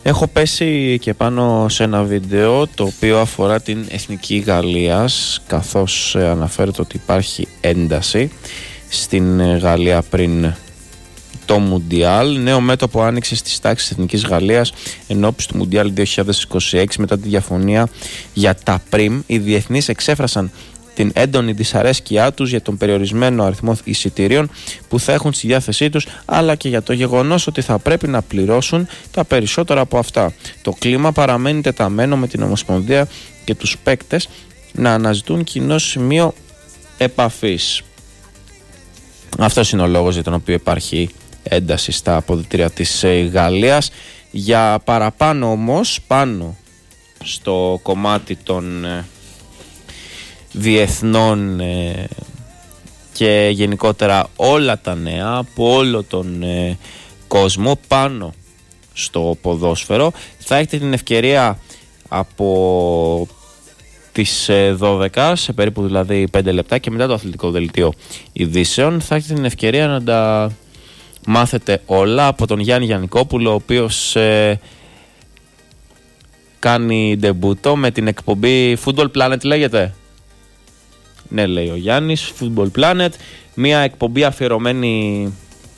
Έχω πέσει και πάνω σε ένα βίντεο το οποίο αφορά την Εθνική Γαλλίας, καθώς αναφέρεται ότι υπάρχει ένταση στην Γαλλία πριν το Μουντιάλ. Νέο μέτωπο άνοιξε στις τάξεις της Εθνικής Γαλλίας ενώπιση του Μουντιάλ 2026 μετά τη διαφωνία για τα πριμ. Οι διεθνείς εξέφρασαν την έντονη δυσαρέσκειά τους για τον περιορισμένο αριθμό εισιτηρίων που θα έχουν στη διάθεσή τους, αλλά και για το γεγονός ότι θα πρέπει να πληρώσουν τα περισσότερα από αυτά. Το κλίμα παραμένει τεταμένο με την Ομοσπονδία και τους παίκτες να αναζητούν κοινό σημείο επαφής. Αυτός είναι ο λόγος για τον οποίο υπάρχει ένταση στα αποδυτήρια της Γαλλίας. Για παραπάνω όμως, πάνω στο κομμάτι των διεθνών και γενικότερα όλα τα νέα από όλο τον κόσμο πάνω στο ποδόσφαιρο, θα έχετε την ευκαιρία από τις 12, σε περίπου δηλαδή 5 λεπτά και μετά το αθλητικό δελτίο ειδήσεων, θα έχετε την ευκαιρία να τα μάθετε όλα από τον Γιάννη Γιαννικόπουλο, ο οποίος κάνει ντεμπούτο με την εκπομπή Football Planet, λέγεται. Ναι, λέει ο Γιάννης, Football Planet, μια εκπομπή αφιερωμένη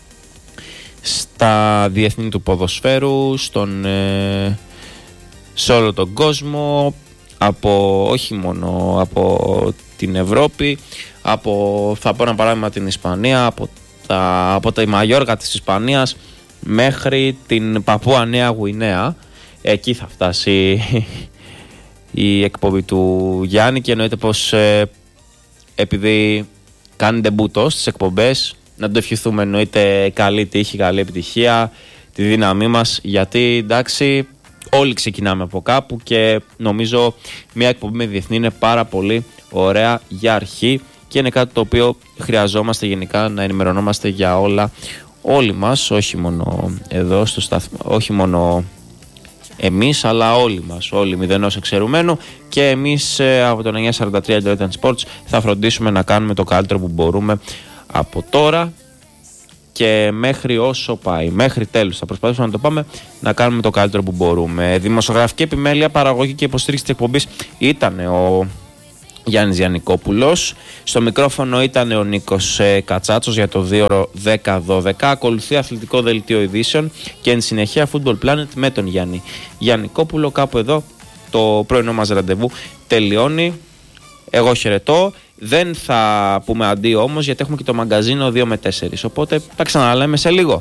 στα διεθνή του ποδοσφαίρου, σε όλο τον κόσμο, όχι μόνο από την Ευρώπη, θα πω ένα παράδειγμα, την Ισπανία, από τα Μαγιόρκα της Ισπανίας μέχρι την Παππούα Νέα Γουινέα. Εκεί θα φτάσει η εκπομπή του Γιάννη και εννοείται πως επειδή κάνει ντεμπούτο στις εκπομπές, να το ευχηθούμε εννοείται καλή τύχη, καλή επιτυχία, τη δύναμή μας, γιατί εντάξει όλοι ξεκινάμε από κάπου και νομίζω μια εκπομπή με διεθνή είναι πάρα πολύ ωραία για αρχή και είναι κάτι το οποίο χρειαζόμαστε γενικά να ενημερωνόμαστε για όλα όλοι μας, όχι μόνο εδώ στο σταθμό, όχι μόνο εμείς, αλλά όλοι μας, όλοι μηδενός εξαιρουμένου, και εμείς από το 943 Internet Sports θα φροντίσουμε να κάνουμε το καλύτερο που μπορούμε από τώρα και μέχρι όσο πάει, μέχρι τέλους θα προσπαθήσουμε να το πάμε, να κάνουμε το καλύτερο που μπορούμε. Δημοσιογραφική επιμέλεια, παραγωγή και υποστήριξη της εκπομπής ήταν ο Γιάννης Γιαννικόπουλος. Στο μικρόφωνο ήταν ο Νίκος Κατσάτσος για το 2-10-12. Ακολουθεί αθλητικό δελτίο ειδήσεων και εν συνεχεία Football Planet με τον Γιάννη Γιαννικόπουλο. Κάπου εδώ το πρωινό μας ραντεβού τελειώνει. Εγώ χαιρετώ. Δεν θα πούμε αντίο όμως, γιατί έχουμε και το μαγκαζίνο 2 με 4. Οπότε τα ξαναλέμε σε λίγο.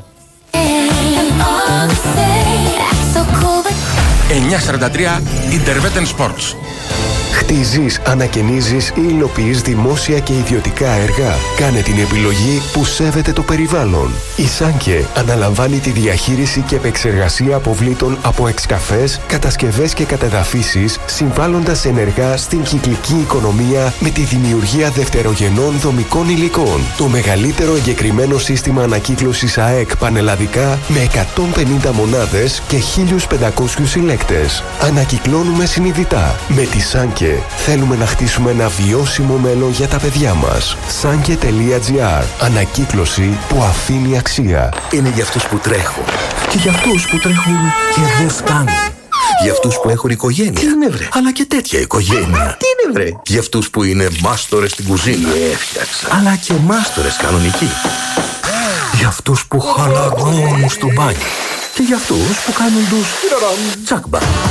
943 Internet Sports. Χτίζεις, ανακαινίζεις ή υλοποιείς δημόσια και ιδιωτικά έργα. Κάνε την επιλογή που σέβεται το περιβάλλον. Η Σάνκε αναλαμβάνει τη διαχείριση και επεξεργασία αποβλήτων από εξκαφές, κατασκευές και κατεδαφίσεις, συμβάλλοντας ενεργά στην κυκλική οικονομία με τη δημιουργία δευτερογενών δομικών υλικών. Το μεγαλύτερο εγκεκριμένο σύστημα ανακύκλωσης ΑΕΚ πανελλαδικά με 150 μονάδες και 1.500 συλλέκτες. Ανακυκλώνουμε συνειδητά. Με τη Σάνκε θέλουμε να χτίσουμε ένα βιώσιμο μέλλον για τα παιδιά μας. Sanke.gr. Ανακύκλωση που αφήνει αξία. Είναι για αυτούς που τρέχουν και για αυτούς που τρέχουν και δεν φτάνουν. Για αυτούς που έχουν οικογένεια. Τι είναι βρε? Αλλά και τέτοια οικογένεια. Τι είναι βρε? Για αυτούς που είναι μάστορες στην κουζίνα. Έφτιαξα. Αλλά και μάστορες κανονικοί. Για αυτούς που χαλαρώνουν στο μπάνιο. Και για αυτούς που κάνουν τους τσάκμπα.